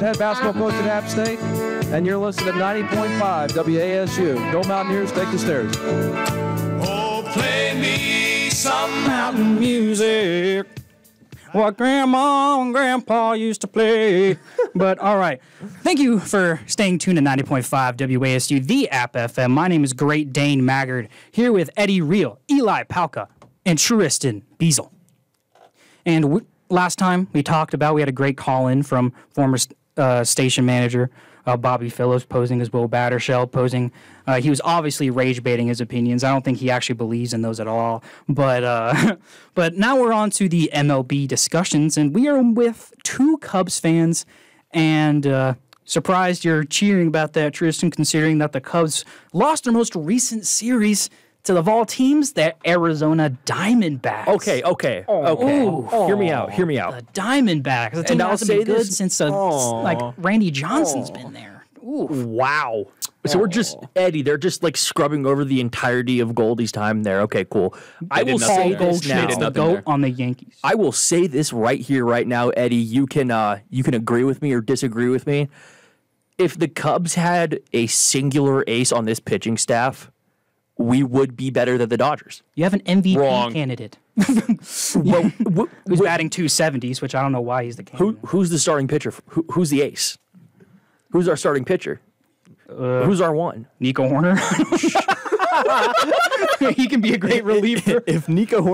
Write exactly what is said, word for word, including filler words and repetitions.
Head basketball coach at App State, and you're listening to ninety point five W A S U. Go Mountaineers, take the stairs. Oh, play me some mountain music. What Grandma and Grandpa used to play. But, all right. Thank you for staying tuned to ninety point five W A S U, the App F M. My name is Great Dane Maggard, here with Eddie Reel, Eli Palka, and Tristan Beazle. And we, last time we talked about, we had a great call-in from former uh, station manager uh, Bobby Phillips, posing as Will Battershell, posing. Uh, he was obviously rage-baiting his opinions. I don't think he actually believes in those at all. But uh, but now we're on to the M L B discussions, and we are with two Cubs fans. And uh, surprised you're cheering about that, Tristan, considering that the Cubs lost their most recent series to, of all teams, the Arizona Diamondbacks. Okay, okay, okay. Ooh. Hear me out, hear me out. The Diamondbacks. The team And that I'll hasn't say been good this- since uh, Aw. like Randy Johnson's been there. Ooh. Wow. So we're just, Eddie, they're just like scrubbing over the entirety of Goldie's time there. Okay, cool. I will did say nothing there. this They now. did Goldschmidt's the nothing goat there. on the Yankees. I will say this right here, right now, Eddie. You can uh, you can agree with me or disagree with me. If the Cubs had a singular ace on this pitching staff, we would be better than the Dodgers. You have an M V P Wrong. candidate Well, wh- who's wh- batting two seventies, which I don't know why he's the who, candidate. who's the starting pitcher? Who, who's the ace? Who's our starting pitcher? Uh, Who's our one? Nico Horner. He can be a great reliever. If Nico